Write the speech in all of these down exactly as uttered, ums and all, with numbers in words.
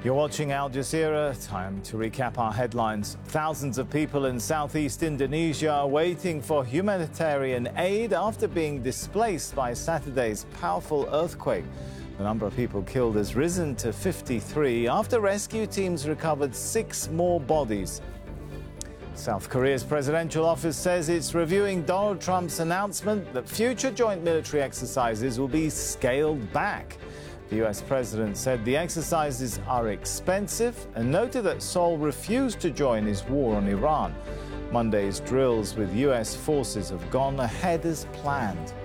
You're watching Al Jazeera. Time to recap our headlines. Thousands of people in southeast Indonesia are waiting for humanitarian aid after being displaced by Saturday's powerful earthquake. The number of people killed has risen to fifty-three after rescue teams recovered six more bodies. South Korea's presidential office says it's reviewing Donald Trump's announcement that future joint military exercises will be scaled back. The U S president said the exercises are expensive and noted that Seoul refused to join his war on Iran. Monday's drills with U S forces have gone ahead as planned.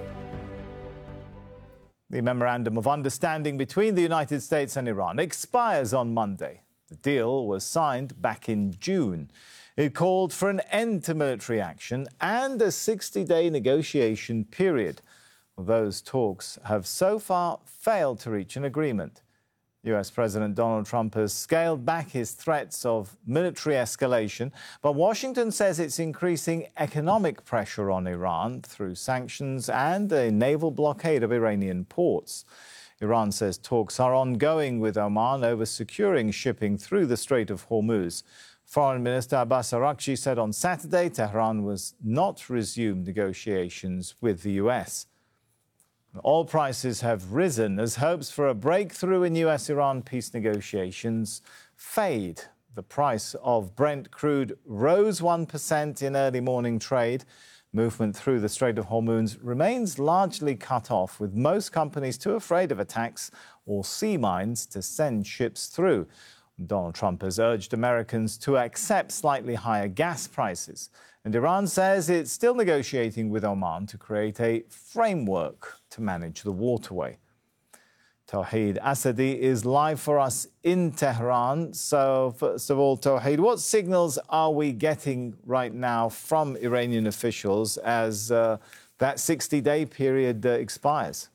The Memorandum of Understanding between the United States and Iran expires on Monday. The deal was signed back in June. It called for an end to military action and a sixty-day negotiation period. Those talks have so far failed to reach an agreement. U S President Donald Trump has scaled back his threats of military escalation, but Washington says it's increasing economic pressure on Iran through sanctions and a naval blockade of Iranian ports. Iran says talks are ongoing with Oman over securing shipping through the Strait of Hormuz. Foreign Minister Abbas Araghchi said on Saturday Tehran was not resumed negotiations with the U S. Oil prices have risen as hopes for a breakthrough in U S-Iran peace negotiations fade. The price of Brent crude rose one percent in early morning trade. Movement through the Strait of Hormuz remains largely cut off, with most companies too afraid of attacks or sea mines to send ships through. Donald Trump has urged Americans to accept slightly higher gas prices. And Iran says it's still negotiating with Oman to create a framework to manage the waterway. Tawheed Asadi is live for us in Tehran. So, first of all, Tawheed, what signals are we getting right now from Iranian officials as uh, that sixty-day period uh, expires?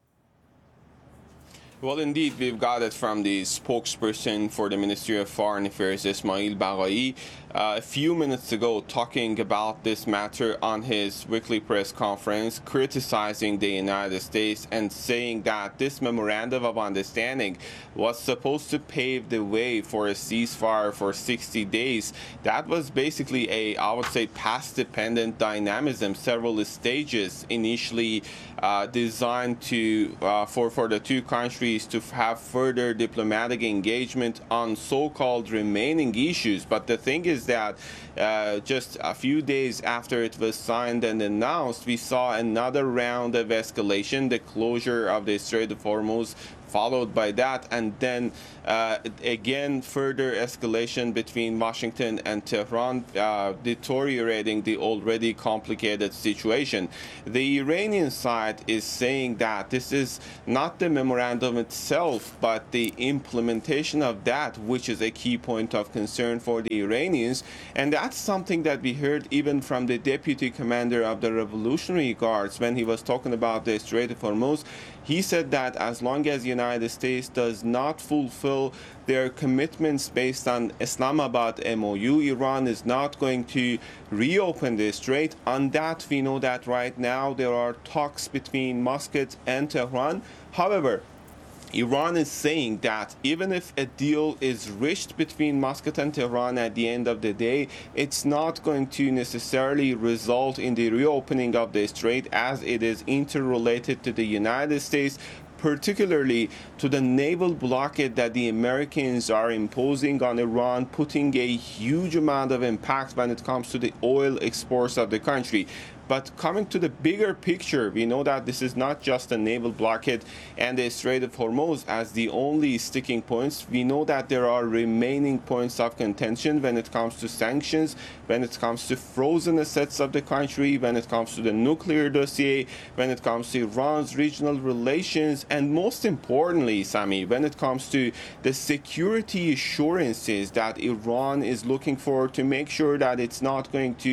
Well, indeed, we've got it from the spokesperson for the Ministry of Foreign Affairs, Ismail Baghai, uh, a few minutes ago talking about this matter on his weekly press conference, criticizing the United States and saying that this memorandum of understanding was supposed to pave the way for a ceasefire for sixty days. That was basically a, I would say, past-dependent dynamism, several stages initially uh, designed to uh, for, for the two countries to have further diplomatic engagement on so-called remaining issues. But the thing is that uh, just a few days after it was signed and announced, we saw another round of escalation, the closure of the Strait of Hormuz, followed by that, and then uh, again further escalation between Washington and Tehran, uh, deteriorating the already complicated situation. The Iranian side is saying that this is not the memorandum itself, but the implementation of that, which is a key point of concern for the Iranians. And that's something that we heard even from the deputy commander of the Revolutionary Guards when he was talking about the Strait of Hormuz. He said that as long as the United States does not fulfill their commitments based on Islamabad M O U, Iran is not going to reopen the strait. On that, we know that right now there are talks between Muscat and Tehran. However, Iran is saying that even if a deal is reached between Muscat and Tehran at the end of the day, it's not going to necessarily result in the reopening of the strait, as it is interrelated to the United States, particularly to the naval blockade that the Americans are imposing on Iran, putting a huge amount of impact when it comes to the oil exports of the country. But coming to the bigger picture, we know that this is not just a naval blockade and the Strait of Hormuz as the only sticking points. We know that there are remaining points of contention when it comes to sanctions, when it comes to frozen assets of the country, when it comes to the nuclear dossier, when it comes to Iran's regional relations, and most importantly, Sami, when it comes to the security assurances that Iran is looking for to make sure that it's not going to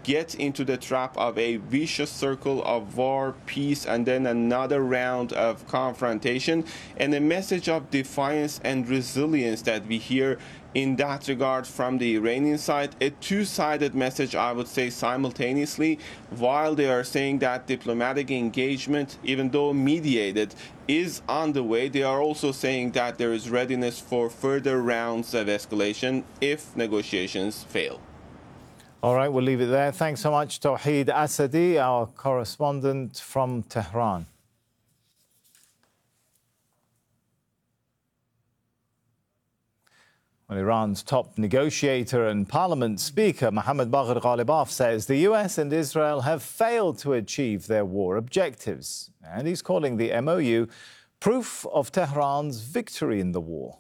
get into the trap of a vicious circle of war, peace, and then another round of confrontation, and a message of defiance and resilience that we hear in that regard from the Iranian side. A two-sided message, I would say, simultaneously. While they are saying that diplomatic engagement, even though mediated, is on the way, they are also saying that there is readiness for further rounds of escalation if negotiations fail. All right, we'll leave it there. Thanks so much, Tawheed Asadi, our correspondent from Tehran. Well, Iran's top negotiator and parliament speaker, Mohammad Bagher Ghalibaf, says the U S and Israel have failed to achieve their war objectives. And he's calling the M O U proof of Tehran's victory in the war.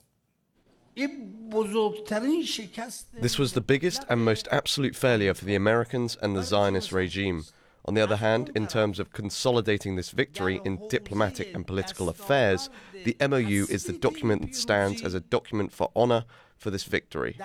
This was the biggest and most absolute failure for the Americans and the Zionist regime. On the other hand, in terms of consolidating this victory in diplomatic and political affairs, the M O U is the document that stands as a document for honor for this victory.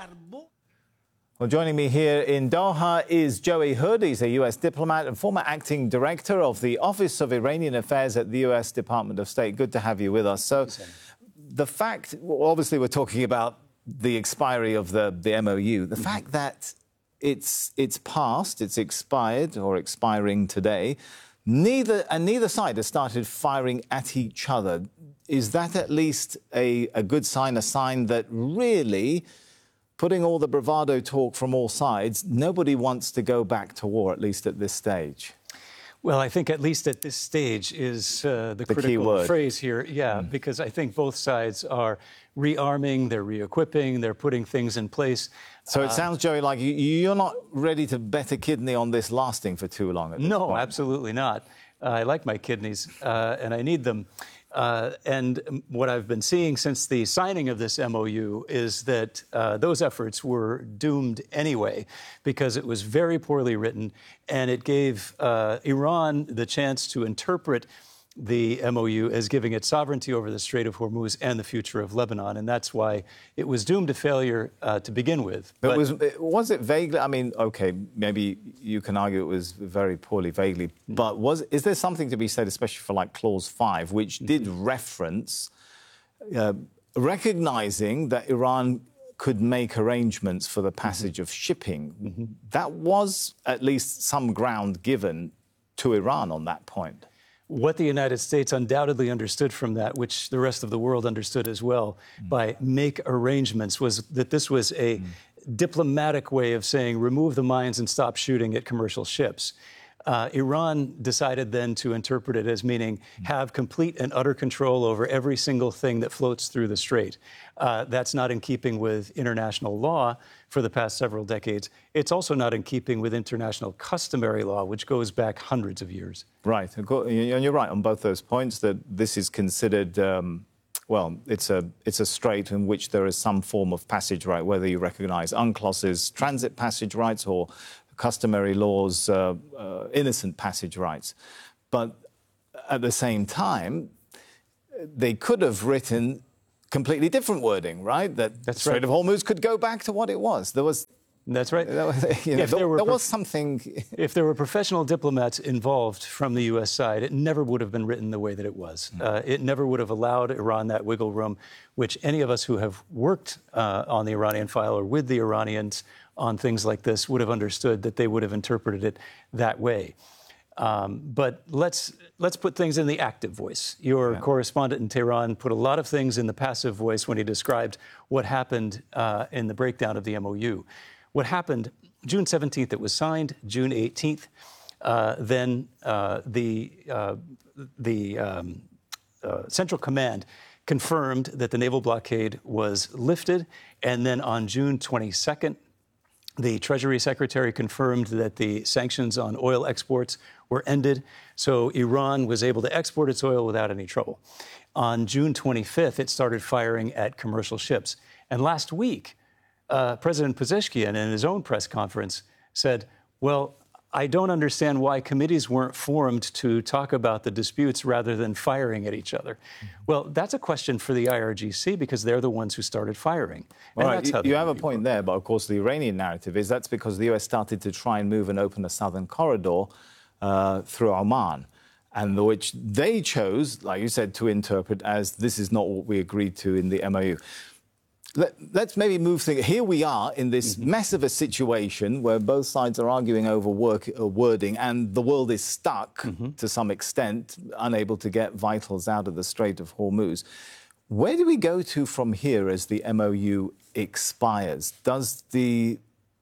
Well, joining me here in Doha is Joey Hood. He's a U S diplomat and former acting director of the Office of Iranian Affairs at the U S Department of State. Good to have you with us. So the fact, obviously we're talking about the expiry of the, the M O U, the mm-hmm. fact that it's it's passed, it's expired or expiring today, neither and neither side has started firing at each other. Is that at least a, a good sign, a sign that really, putting all the bravado talk from all sides, nobody wants to go back to war, at least at this stage? Well, I think at least at this stage is uh, the, the critical phrase here. Yeah, mm. because I think both sides are rearming, they're re-equipping, they're putting things in place. So it sounds, Joey, like you, you're not ready to bet a kidney on this lasting for too long at this No, point. Absolutely not. Uh, I like my kidneys, uh, and I need them. Uh, and what I've been seeing since the signing of this M O U is that uh, those efforts were doomed anyway, because it was very poorly written, and it gave uh, Iran the chance to interpret the M O U as giving it sovereignty over the Strait of Hormuz and the future of Lebanon. And that's why it was doomed to failure uh, to begin with. But, but was, was it vaguely? I mean, OK, maybe you can argue it was very poorly, vaguely. Mm-hmm. But was is there something to be said, especially for like Clause five, which mm-hmm. did reference uh, recognizing that Iran could make arrangements for the passage mm-hmm. of shipping? Mm-hmm. That was at least some ground given to Iran on that point. What the United States undoubtedly understood from that, which the rest of the world understood as well, mm. by make arrangements, was that this was a mm. diplomatic way of saying remove the mines and stop shooting at commercial ships. Uh, Iran decided then to interpret it as meaning mm. have complete and utter control over every single thing that floats through the strait. Uh, that's not in keeping with international law for the past several decades. It's also not in keeping with international customary law, which goes back hundreds of years. Right. And you're right on both those points, that this is considered, um, well, it's a, it's a strait in which there is some form of passage right, whether you recognise UNCLOS's transit passage rights or customary laws, uh, uh, innocent passage rights. But at the same time, they could have written completely different wording, right? That the Strait of Hormuz could go back to what it was. There was... That's right. There was, you know, there, there, there was something... If there were professional diplomats involved from the U S side, it never would have been written the way that it was. Mm. Uh, it never would have allowed Iran that wiggle room, which any of us who have worked uh, on the Iranian file or with the Iranians on things like this would have understood that they would have interpreted it that way. Um, but let's let's put things in the active voice. Your yeah. correspondent in Tehran put a lot of things in the passive voice when he described what happened uh, in the breakdown of the M O U. What happened, June seventeenth, it was signed, June eighteenth, uh, then uh, the, uh, the um, uh, Central Command confirmed that the naval blockade was lifted, and then on June twenty-second, the Treasury Secretary confirmed that the sanctions on oil exports were ended, so Iran was able to export its oil without any trouble. On June twenty-fifth, it started firing at commercial ships. And last week, uh, President Pezeshkian, in his own press conference, said, well, I don't understand why committees weren't formed to talk about the disputes rather than firing at each other. Well, that's a question for the I R G C because they're the ones who started firing. All right, you, you have a point there, but of course the Iranian narrative is that's because the U S started to try and move and open a southern corridor uh, through Oman, and which they chose, like you said, to interpret as this is not what we agreed to in the M O U. Let, let's maybe move things. Here we are in this mm-hmm. mess of a situation where both sides are arguing over work, uh, wording, and the world is stuck mm-hmm. to some extent, unable to get vitals out of the Strait of Hormuz. Where do we go to from here as the M O U expires? Does the,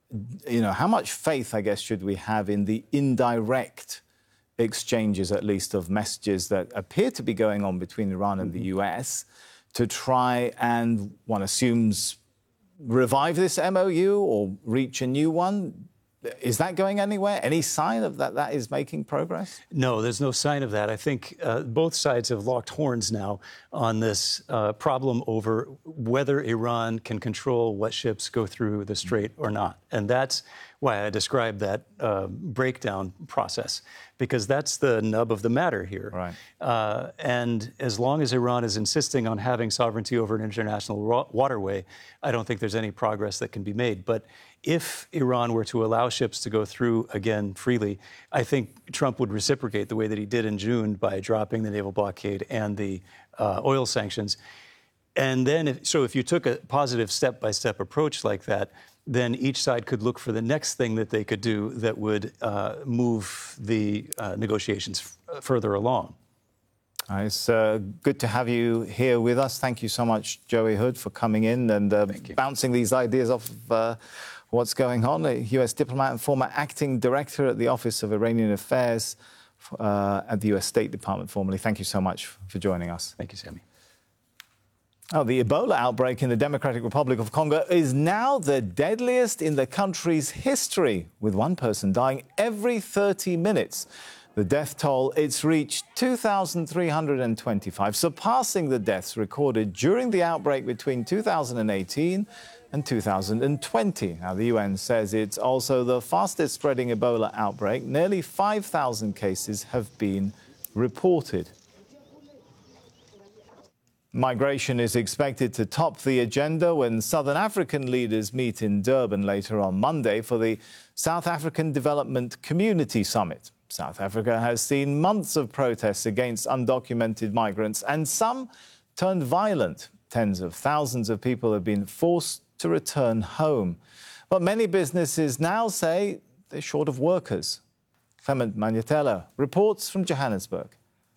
you know, how much faith, I guess, should we have in the indirect exchanges, at least, of messages that appear to be going on between Iran and mm-hmm. the U S to try and, one assumes, revive this M O U or reach a new one? Is that going anywhere? Any sign of that that is making progress? No, there's no sign of that. I think uh, both sides have locked horns now on this uh, problem over whether Iran can control what ships go through the strait or not. And that's why I described that uh, breakdown process, because that's the nub of the matter here. Right. Uh, and as long as Iran is insisting on having sovereignty over an international ro- waterway, I don't think there's any progress that can be made. But if Iran were to allow ships to go through again freely, I think Trump would reciprocate the way that he did in June by dropping the naval blockade and the uh, oil sanctions. And then, if, so if you took a positive step-by-step approach like that, then each side could look for the next thing that they could do that would uh, move the uh, negotiations f- further along. Uh, it's uh, good to have you here with us. Thank you so much, Joey Hood, for coming in and uh, bouncing these ideas off of uh, what's going on. A U S diplomat and former acting director at the Office of Iranian Affairs uh, at the U S State Department formerly. Thank you so much for joining us. Thank you, Sammy. Oh, the Ebola outbreak in the Democratic Republic of Congo is now the deadliest in the country's history, with one person dying every thirty minutes. The death toll, it's reached two thousand three hundred twenty-five, surpassing the deaths recorded during the outbreak between two thousand eighteen and two thousand twenty. Now, the U N says it's also the fastest spreading Ebola outbreak. Nearly five thousand cases have been reported. Migration is expected to top the agenda when Southern African leaders meet in Durban later on Monday for the South African Development Community Summit. South Africa has seen months of protests against undocumented migrants, and some turned violent. Tens of thousands of people have been forced to return home. But many businesses now say they're short of workers. Clement Magnetella reports from Johannesburg.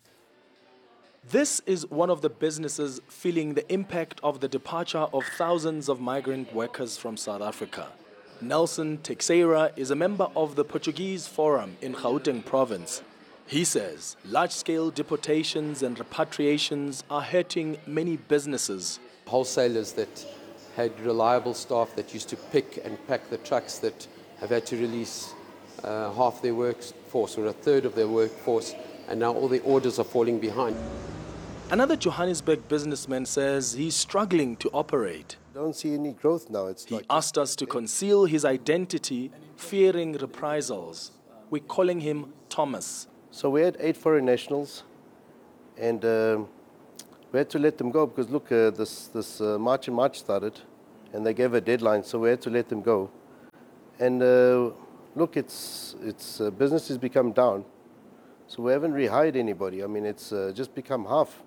This is one of the businesses feeling the impact of the departure of thousands of migrant workers from South Africa. Nelson Teixeira is a member of the Portuguese Forum in Gauteng province. He says large-scale deportations and repatriations are hurting many businesses. Wholesalers that had reliable staff that used to pick and pack the trucks that have had to release uh, half their workforce or a third of their workforce, and now all the orders are falling behind. Another Johannesburg businessman says he's struggling to operate. I don't see any growth now. It's he like asked us to conceal his identity, fearing reprisals. We're calling him Thomas. So we had eight foreign nationals, and um, we had to let them go because, look, uh, this, this uh, March and March started, and they gave a deadline, so we had to let them go. And uh, look, it's, it's uh, business has become down, so we haven't rehired anybody. I mean, it's uh, just become half.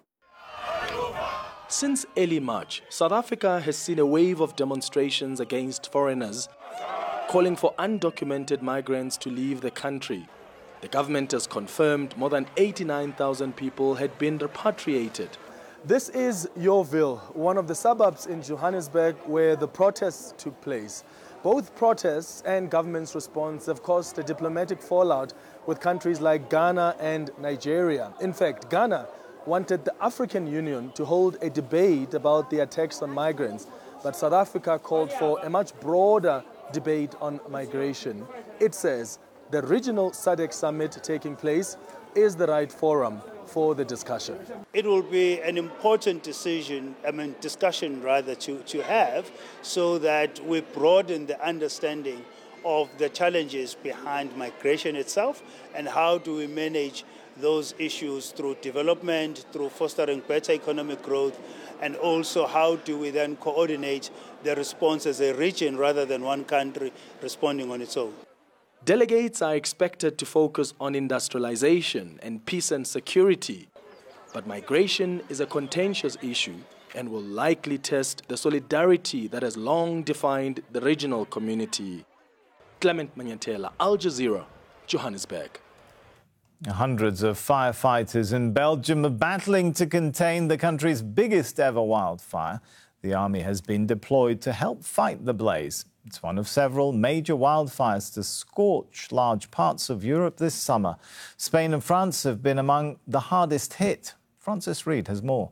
Since early March, South Africa has seen a wave of demonstrations against foreigners, calling for undocumented migrants to leave the country. The government has confirmed more than eighty-nine thousand people had been repatriated. This is Yeoville, one of the suburbs in Johannesburg where the protests took place. Both protests and government's response have caused a diplomatic fallout with countries like Ghana and Nigeria. In fact, Ghana wanted the African Union to hold a debate about the attacks on migrants, but South Africa called for a much broader debate on migration. It says the regional S A D C summit taking place is the right forum for the discussion. It will be an important decision, I mean discussion rather, to, to have, so that we broaden the understanding of the challenges behind migration itself and how do we manage those issues through development, through fostering better economic growth, and also how do we then coordinate the response as a region rather than one country responding on its own. Delegates are expected to focus on industrialization and peace and security, but migration is a contentious issue and will likely test the solidarity that has long defined the regional community. Clement Manyantela, Al Jazeera, Johannesburg. Hundreds of firefighters in Belgium are battling to contain the country's biggest ever wildfire. The army has been deployed to help fight the blaze. It's one of several major wildfires to scorch large parts of Europe this summer. Spain and France have been among the hardest hit. Francis Reid has more.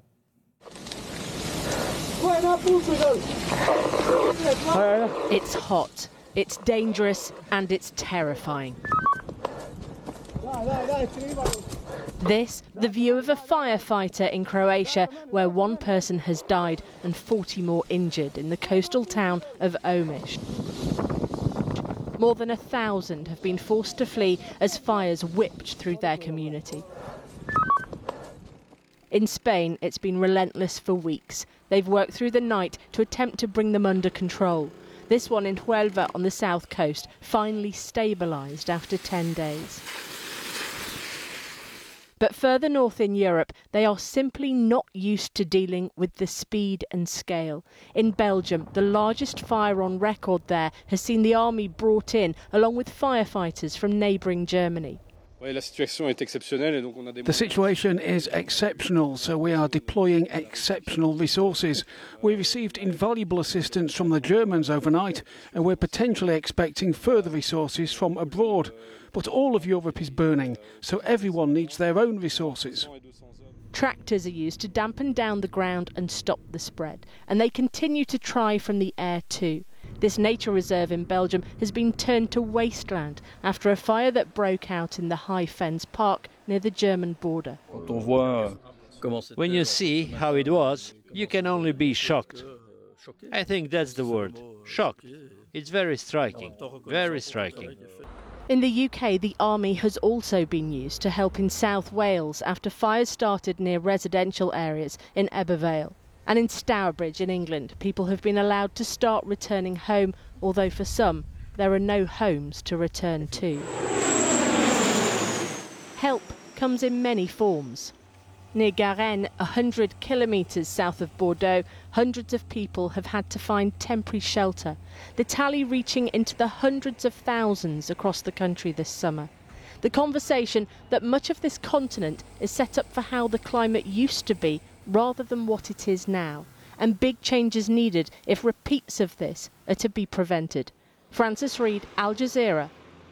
It's hot, it's dangerous, and it's terrifying. This, the view of a firefighter in Croatia, where one person has died and forty more injured in the coastal town of Omiš. More than a thousand have been forced to flee as fires whipped through their community. In Spain, it's been relentless for weeks. They've worked through the night to attempt to bring them under control. This one in Huelva on the south coast finally stabilised after ten days. But further north in Europe, they are simply not used to dealing with the speed and scale. In Belgium, the largest fire on record there has seen the army brought in, along with firefighters from neighbouring Germany. The situation is exceptional, so we are deploying exceptional resources. We received invaluable assistance from the Germans overnight, and we're potentially expecting further resources from abroad. But all of Europe is burning, so everyone needs their own resources. Tractors are used to dampen down the ground and stop the spread, and they continue to try from the air too. This nature reserve in Belgium has been turned to wasteland after a fire that broke out in the High Fens Park near the German border. When you see how it was, you can only be shocked. I think that's the word, shocked. It's very striking, very striking. In the U K, the army has also been used to help in South Wales after fires started near residential areas in Ebbw Vale. And in Stourbridge in England, people have been allowed to start returning home, although for some, there are no homes to return to. Help comes in many forms. Near Garennes, one hundred kilometres south of Bordeaux, hundreds of people have had to find temporary shelter, the tally reaching into the hundreds of thousands across the country this summer. The conversation that much of this continent is set up for how the climate used to be rather than what it is now, and big changes needed if repeats of this are to be prevented. Francis Reid, Al Jazeera.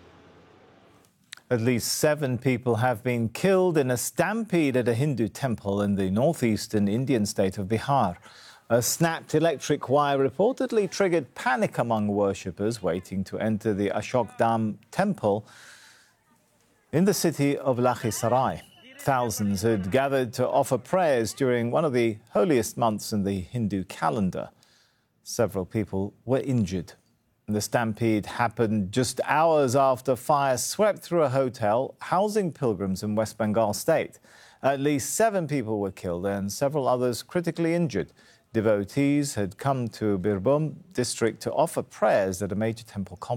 At least seven people have been killed in a stampede at a Hindu temple in the northeastern Indian state of Bihar. A snapped electric wire reportedly triggered panic among worshippers waiting to enter the Ashokdam temple in the city of Lakhisarai. Thousands had gathered to offer prayers during one of the holiest months in the Hindu calendar. Several people were injured. The stampede happened just hours after fire swept through a hotel housing pilgrims in West Bengal state. At least seven people were killed and several others critically injured. Devotees had come to Birbhum district to offer prayers at a major temple complex.